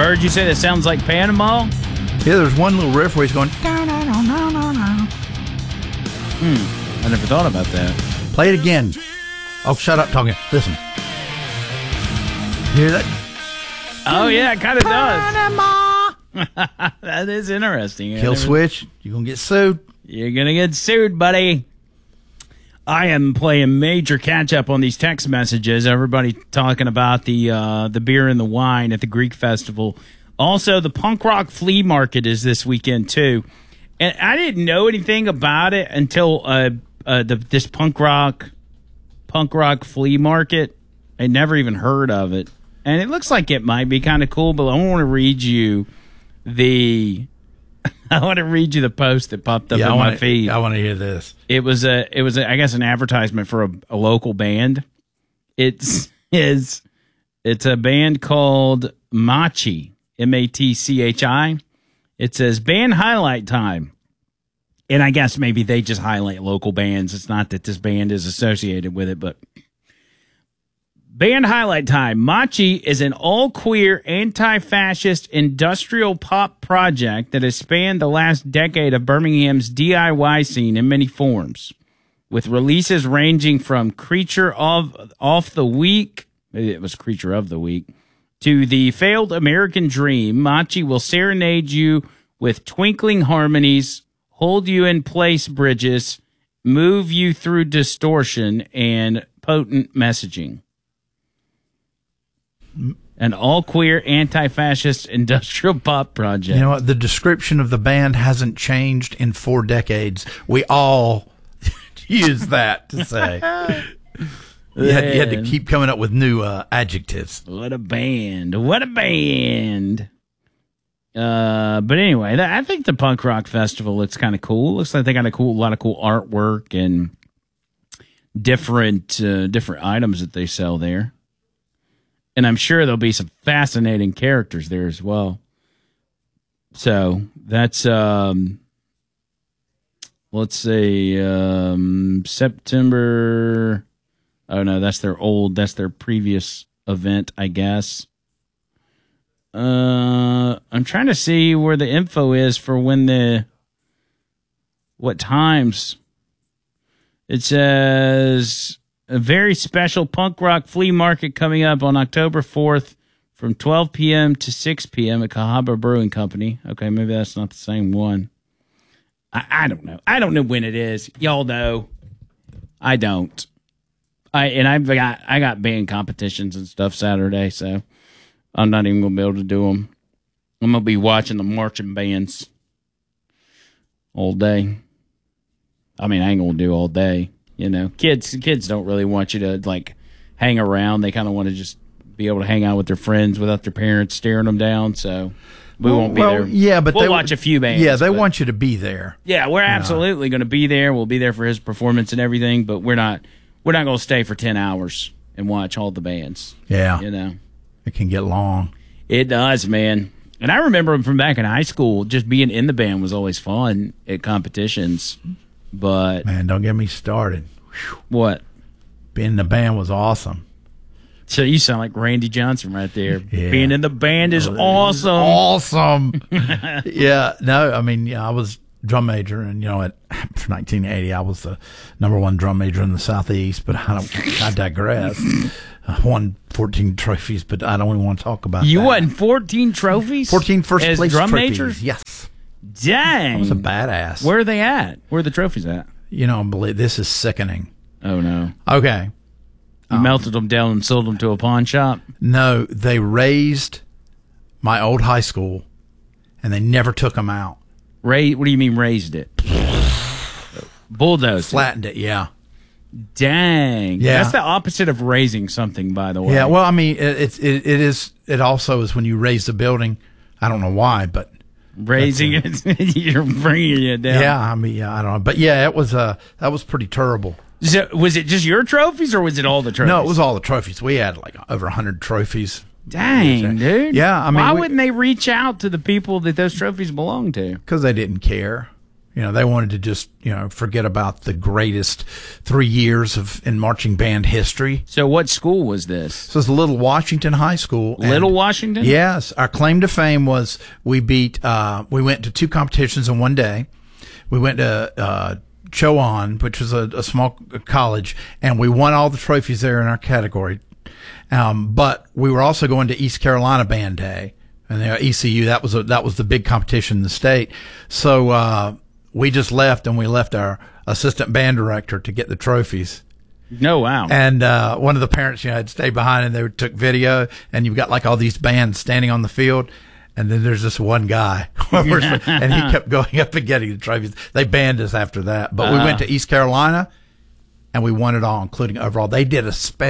Bird, you said it sounds like Panama? Yeah, there's one little riff where he's going, no, no, no, no, no, no. I never thought about that. Play it again. Oh, shut up talking. Listen. Hear that? Oh, yeah, it kind of does. That is interesting. Kill switch. You're going to get sued. You're going to get sued, buddy. I am playing major catch-up on these text messages. Everybody talking about the beer and the wine at the Greek Festival. Also, the punk rock flea market is this weekend, too. And I didn't know anything about it until this punk rock flea market. I never even heard of it. And it looks like it might be kind of cool, but I want to read you the post that popped up in my feed. I want to hear this. It was I guess an advertisement for a local band. It's a band called Machi, Matchi. It says band highlight time. And I guess maybe they just highlight local bands. It's not that this band is associated with it, but band highlight time. Machi is an all-queer, anti-fascist industrial pop project that has spanned the last decade of Birmingham's DIY scene in many forms, with releases ranging from Creature of the Week, maybe it was Creature of the Week, to the Failed American Dream. Machi will serenade you with twinkling harmonies, hold you in place bridges, move you through distortion, and potent messaging. An all-queer, anti-fascist industrial pop project. You know what? The description of the band hasn't changed in 4 decades. We all use that to say. You had to keep coming up with new adjectives. What a band. What a band. But anyway, I think the punk rock festival looks kind of cool. Looks like they got a lot of cool artwork and different items that they sell there. And I'm sure there'll be some fascinating characters there as well. So that's let's say September. Oh no, that's their previous event, I guess. I'm trying to see where the info is for what times. It says a very special punk rock flea market coming up on October 4th from 12 p.m. to 6 p.m. at Cahaba Brewing Company. Okay, maybe that's not the same one. I don't know. I don't know when it is. Y'all know. I don't. I got band competitions and stuff Saturday, so I'm not even going to be able to do them. I'm going to be watching the marching bands all day. I mean, I ain't going to do all day. You know, kids don't really want you to, like, hang around. They kind of want to just be able to hang out with their friends without their parents staring them down, so we won't be there. Yeah, but we'll watch a few bands. Yeah, they want you to be there. Yeah, we're absolutely going to be there. We'll be there for his performance and everything, but we're not going to stay for 10 hours and watch all the bands. Yeah. You know. It can get long. It does, man. And I remember from back in high school, just being in the band was always fun at competitions. But man, don't get me started. Whew. What? Being in the band was awesome. So you sound like Randy Johnson right there. Yeah. Being in the band is awesome. Awesome. Yeah. No, I mean, I was drum major, and for 1980, I was the #1 drum major in the Southeast. But I digress. I won 14 trophies, but I don't even want to talk about You that. won 14 trophies? 14 first as place drum trophies. majors? Yes. Dang. I was a badass. Where are they at? Where are the trophies at? Believe this is sickening. Oh, no. Okay. You melted them down and sold them to a pawn shop? No, they raised my old high school, and they never took them out. What do you mean raised it? Bulldozed Flattened it, yeah. Dang. Yeah. That's the opposite of raising something, by the way. Yeah, well, I mean, it also is when you raise the building. I don't know why, but raising it, you're bringing it down. Yeah, I mean, I don't know. But yeah, that was pretty terrible. So, was it just your trophies, or was it all the trophies? No, it was all the trophies. We had like over 100 trophies. Dang, dude. Yeah, I mean, why wouldn't they reach out to the people that those trophies belong to? Because they didn't care. They wanted to just, forget about the greatest 3 years in marching band history. So what school was this? So it's Little Washington High School. Little Washington? Yes. Our claim to fame was we went to 2 competitions in one day. We went to Chowan, which was a small college, and we won all the trophies there in our category. But we were also going to East Carolina Band Day, and ECU, that was the big competition in the state. So we just left, and we left our assistant band director to get the trophies. No, wow. And one of the parents, had stayed behind, and they took video, and you've got like all these bands standing on the field. And then there's this one guy, and he kept going up and getting the trophies. They banned us after that. But we went to East Carolina, and we won it all, including overall. They did a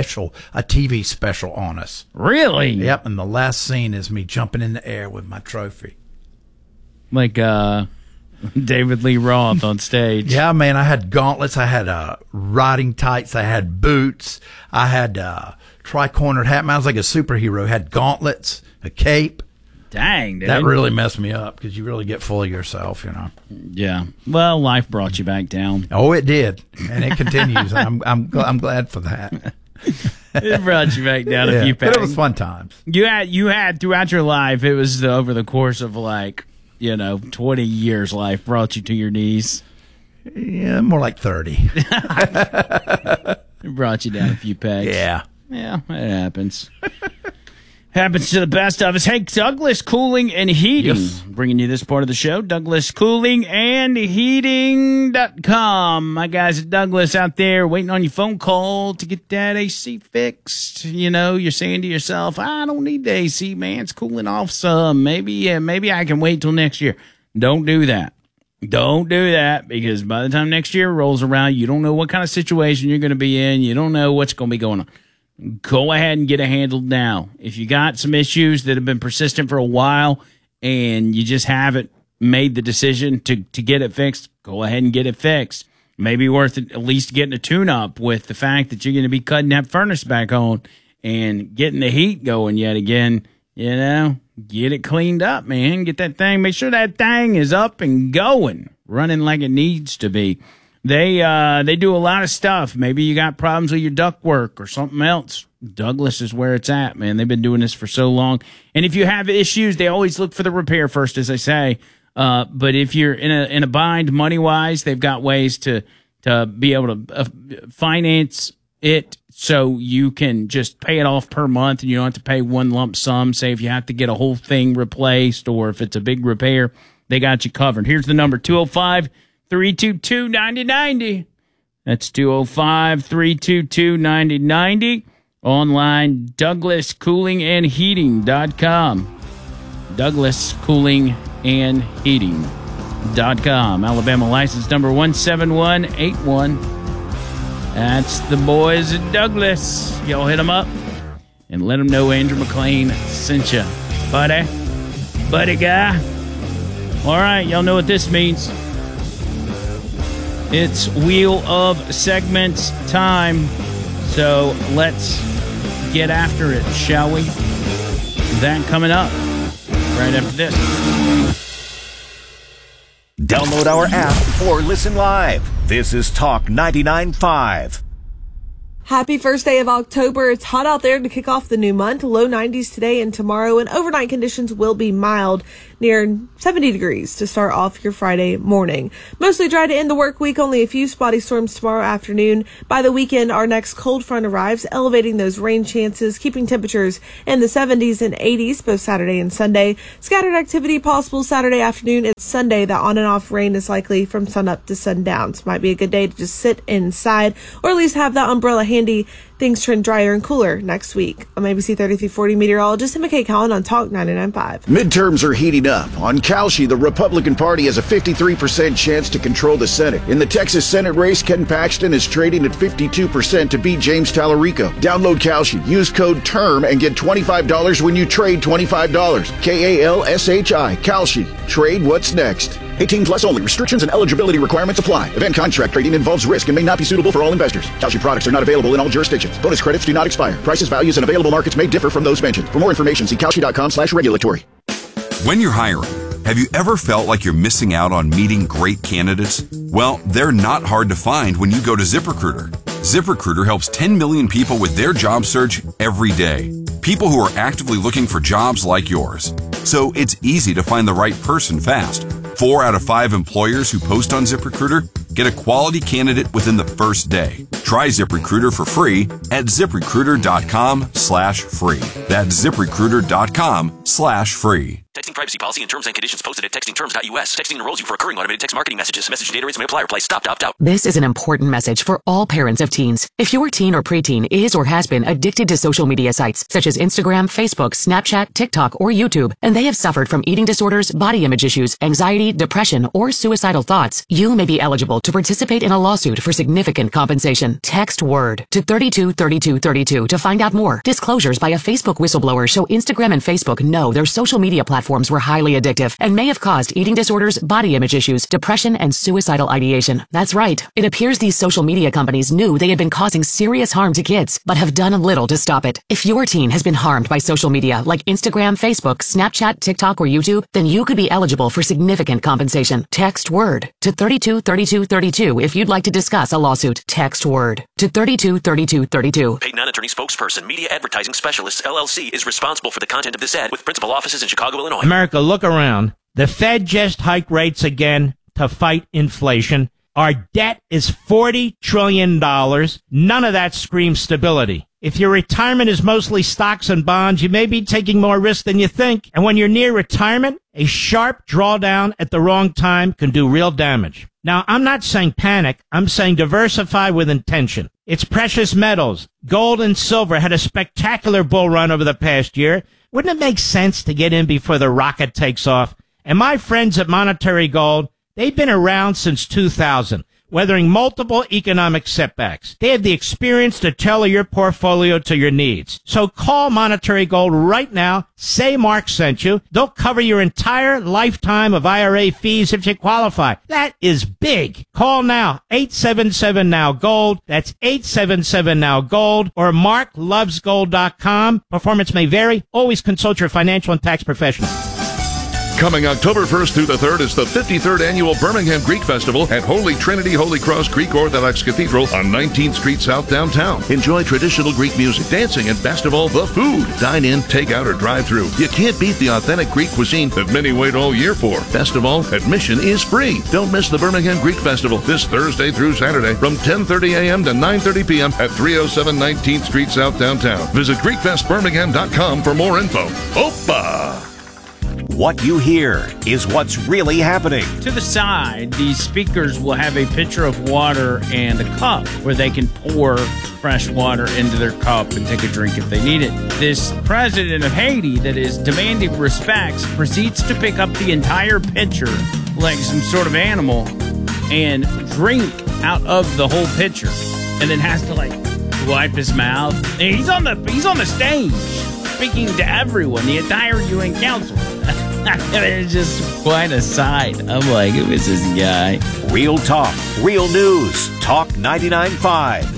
TV special on us. Really? Yep, and the last scene is me jumping in the air with my trophy. Like David Lee Roth on stage. Yeah, man, I had gauntlets. I had riding tights. I had boots. I had tri-cornered hat. I was like a superhero. I had gauntlets, a cape. Dang, dude. That really messed me up because you really get full of yourself, Yeah. Well, life brought you back down. Oh, it did, and it continues. And I'm glad for that. It brought you back down a few pegs. But it was fun times. You had throughout your life. It was over the course of 20 years. Life brought you to your knees. Yeah, more like 30. It brought you down a few pegs. Yeah, it happens. Happens to the best of us. Hey, Douglas Cooling and Heating. Yes. Bringing you this part of the show. Douglas Cooling and Heating.com. My guys at Douglas out there waiting on your phone call to get that AC fixed. You're saying to yourself, I don't need the AC, man. It's cooling off some. Maybe I can wait till next year. Don't do that. Don't do that, because by the time next year rolls around, you don't know what kind of situation you're going to be in. You don't know what's going to be going on. Go ahead and get it handled now. If you got some issues that have been persistent for a while and you just haven't made the decision to get it fixed, go ahead and get it fixed. Maybe worth it, at least getting a tune-up with the fact that you're going to be cutting that furnace back on and getting the heat going yet again. Get it cleaned up, man. Get that thing. Make sure that thing is up and going, running like it needs to be. They do a lot of stuff. Maybe you got problems with your ductwork or something else. Douglas is where it's at, man. They've been doing this for so long. And if you have issues, they always look for the repair first, as I say. But if you're in a bind money-wise, they've got ways to be able to finance it so you can just pay it off per month and you don't have to pay one lump sum. Say if you have to get a whole thing replaced or if it's a big repair, they got you covered. Here's the number, 205-322-9090. That's 205-322-9090. Online, DouglasCoolingAndHeating.com. DouglasCoolingAndHeating.com. Alabama license number 17181. That's the boys at Douglas. Y'all hit them up and let them know Andrew McLean sent you. Buddy guy. All right, y'all know what this means. It's Wheel of Segments time. So let's get after it, shall we? That coming up right after this. Download our app or listen live. This is Talk 99.5. Happy first day of October. It's hot out there to kick off the new month. Low 90s today and tomorrow, and overnight conditions will be mild, near 70 degrees to start off your Friday morning. Mostly dry to end the work week, only a few spotty storms tomorrow afternoon. By the weekend, our next cold front arrives, elevating those rain chances, keeping temperatures in the 70s and 80s both Saturday and Sunday. Scattered activity possible Saturday afternoon. It's Sunday that on and off rain is likely from sunup to sundown. So might be a good day to just sit inside or at least have that umbrella handy. Things turn drier and cooler next week. I'm ABC 3340 meteorologist Emma K. Collin on Talk 99.5. Midterms are heating up. On Calshi, the Republican Party has a 53% chance to control the Senate. In the Texas Senate race, Ken Paxton is trading at 52% to beat James Tallarico. Download Calshi, use code TERM, and get $25 when you trade $25. Kalshi. Calshi. Trade what's next. 18 plus only. Restrictions and eligibility requirements apply. Event contract trading involves risk and may not be suitable for all investors. Kalshi products are not available in all jurisdictions. Bonus credits do not expire. Prices, values, and available markets may differ from those mentioned. For more information, see Kalshi.com/regulatory. When you're hiring, Have you ever felt like you're missing out on meeting great candidates? Well, they're not hard to find when you go to ZipRecruiter. ZipRecruiter helps 10 million people with their job search every day. People who are actively looking for jobs like yours. So it's easy to find the right person fast. 4 out of 5 employers who post on ZipRecruiter get a quality candidate within the first day. Try ZipRecruiter for free at ZipRecruiter.com/free. That's ZipRecruiter.com/free. Texting privacy policy and terms and conditions posted at textingterms.us. Texting enrolls you for recurring automated text marketing messages. Message data rates may apply. Reply stop to opt out. This is an important message for all parents of teens. If your teen or preteen is or has been addicted to social media sites such as Instagram, Facebook, Snapchat, TikTok, or YouTube, and they have suffered from eating disorders, body image issues, anxiety, depression, or suicidal thoughts, you may be eligible to participate in a lawsuit for significant compensation. Text WORD to 323232 to find out more. Disclosures by a Facebook whistleblower show Instagram and Facebook know their social media platforms were highly addictive and may have caused eating disorders, body image issues, depression, and suicidal ideation. That's right. It appears these social media companies knew they had been causing serious harm to kids, but have done little to stop it. If your teen has been harmed by social media like Instagram, Facebook, Snapchat, TikTok, or YouTube, then you could be eligible for significant compensation. Text WORD to 323232 if you'd like to discuss a lawsuit. Text WORD to 323232. Paid non-attorney spokesperson, Media Advertising Specialists, LLC, is responsible for the content of this ad with principal offices in Chicago, Illinois. America, look around. The Fed just hiked rates again to fight inflation. Our debt is $40 trillion. None of that screams stability. If your retirement is mostly stocks and bonds, you may be taking more risk than you think. And when you're near retirement, a sharp drawdown at the wrong time can do real damage. Now, I'm not saying panic. I'm saying diversify with intention. It's precious metals. Gold and silver had a spectacular bull run over the past year. Wouldn't it make sense to get in before the rocket takes off? And my friends at Monetary Gold, they've been around since 2000, weathering multiple economic setbacks. They have the experience to tailor your portfolio to your needs. So call Monetary Gold right now. Say Mark sent you. They'll cover your entire lifetime of IRA fees if you qualify. That is big. Call now. 877-NOW-GOLD. That's 877-NOW-GOLD or marklovesgold.com. Performance may vary. Always consult your financial and tax professional. Coming October 1st through the 3rd is the 53rd Annual Birmingham Greek Festival at Holy Trinity Holy Cross Greek Orthodox Cathedral on 19th Street South downtown. Enjoy traditional Greek music, dancing, and best of all, the food. Dine in, take out, or drive through. You can't beat the authentic Greek cuisine that many wait all year for. Best of all, admission is free. Don't miss the Birmingham Greek Festival this Thursday through Saturday from 10:30 a.m. to 9:30 p.m. at 307 19th Street South downtown. Visit GreekFestBirmingham.com for more info. Opa! What you hear is what's really happening. To the side, these speakers will have a pitcher of water and a cup where they can pour fresh water into their cup and take a drink if they need it. This president of Haiti that is demanding respects proceeds to pick up the entire pitcher like some sort of animal and drink out of the whole pitcher, and then has to wipe his mouth. And he's on the stage speaking to everyone, the entire UN Council. It's just quite a sight. I'm like, who is this guy? Real talk, real news. Talk 99.5.